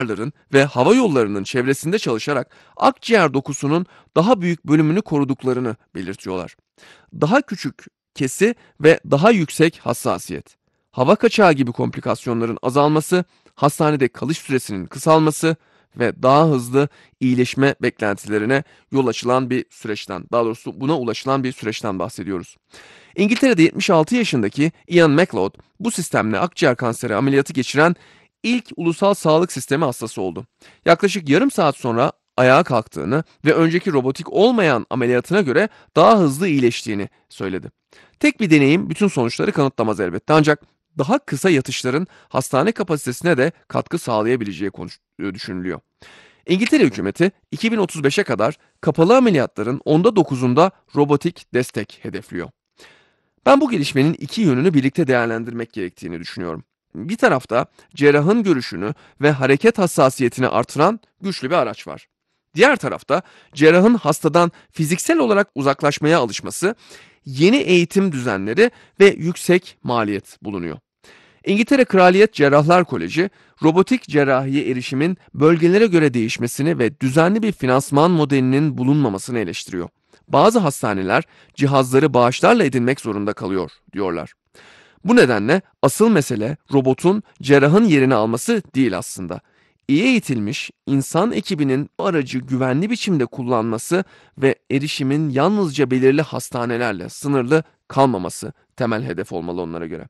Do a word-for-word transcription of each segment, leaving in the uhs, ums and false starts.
laboratuvarların ve hava yollarının çevresinde çalışarak akciğer dokusunun daha büyük bölümünü koruduklarını belirtiyorlar. Daha küçük kesi ve daha yüksek hassasiyet, hava kaçağı gibi komplikasyonların azalması, hastanede kalış süresinin kısalması ve daha hızlı iyileşme beklentilerine yol açılan bir süreçten, daha doğrusu buna ulaşılan bir süreçten bahsediyoruz. İngiltere'de yetmiş altı yaşındaki Ian MacLeod, bu sistemle akciğer kanseri ameliyatı geçiren ilk ulusal sağlık sistemi hastası oldu. Yaklaşık yarım saat sonra ayağa kalktığını ve önceki robotik olmayan ameliyatına göre daha hızlı iyileştiğini söyledi. Tek bir deneyim bütün sonuçları kanıtlamaz elbette, ancak daha kısa yatışların hastane kapasitesine de katkı sağlayabileceği konuş- e, düşünülüyor. İngiltere hükümeti iki bin otuz beşe kadar kapalı ameliyatların onda dokuzunda robotik destek hedefliyor. Ben bu gelişmenin iki yönünü birlikte değerlendirmek gerektiğini düşünüyorum. Bir tarafta cerrahın görüşünü ve hareket hassasiyetini artıran güçlü bir araç var. Diğer tarafta cerrahın hastadan fiziksel olarak uzaklaşmaya alışması, yeni eğitim düzenleri ve yüksek maliyet bulunuyor. İngiltere Kraliyet Cerrahlar Koleji, robotik cerrahiye erişimin bölgelere göre değişmesini ve düzenli bir finansman modelinin bulunmamasını eleştiriyor. Bazı hastaneler cihazları bağışlarla edinmek zorunda kalıyor, diyorlar. Bu nedenle asıl mesele robotun cerrahın yerini alması değil aslında. İyi eğitilmiş insan ekibinin bu aracı güvenli biçimde kullanması ve erişimin yalnızca belirli hastanelerle sınırlı kalmaması temel hedef olmalı onlara göre.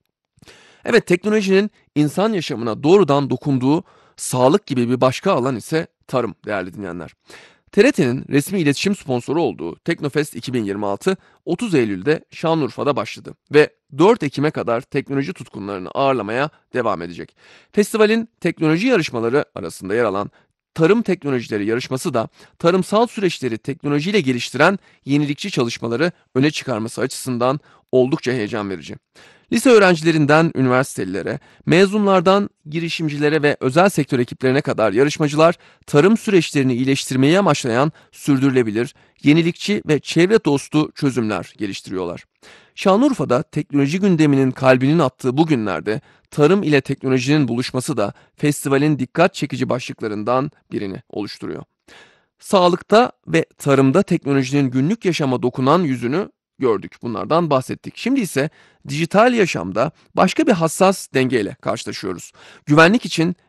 Evet, teknolojinin insan yaşamına doğrudan dokunduğu sağlık gibi bir başka alan ise tarım, değerli dinleyenler. T R T'nin resmi iletişim sponsoru olduğu Teknofest iki bin yirmi altı, otuz Eylül'de Şanlıurfa'da başladı ve dört Ekim'e kadar teknoloji tutkunlarını ağırlamaya devam edecek. Festivalin teknoloji yarışmaları arasında yer alan Tarım Teknolojileri yarışması da tarımsal süreçleri teknolojiyle geliştiren yenilikçi çalışmaları öne çıkarması açısından oldukça heyecan verici. Lise öğrencilerinden üniversitelilere, mezunlardan girişimcilere ve özel sektör ekiplerine kadar yarışmacılar tarım süreçlerini iyileştirmeyi amaçlayan sürdürülebilir, yenilikçi ve çevre dostu çözümler geliştiriyorlar. Şanlıurfa'da teknoloji gündeminin kalbinin attığı bu günlerde tarım ile teknolojinin buluşması da festivalin dikkat çekici başlıklarından birini oluşturuyor. Sağlıkta ve tarımda teknolojinin günlük yaşama dokunan yüzünü gördük. Bunlardan bahsettik. Şimdi ise dijital yaşamda başka bir hassas dengeyle karşılaşıyoruz. Güvenlik için